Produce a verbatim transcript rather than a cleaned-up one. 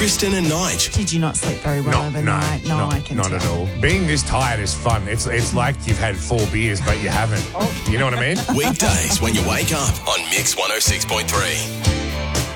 Kristen and Nige. Did you not sleep very well No, overnight? no, No, not, I can not tell. at all. Being this tired is fun. It's it's like you've had four beers, but you haven't. You know what I mean? Weekdays when you wake up on Mix one oh six point three.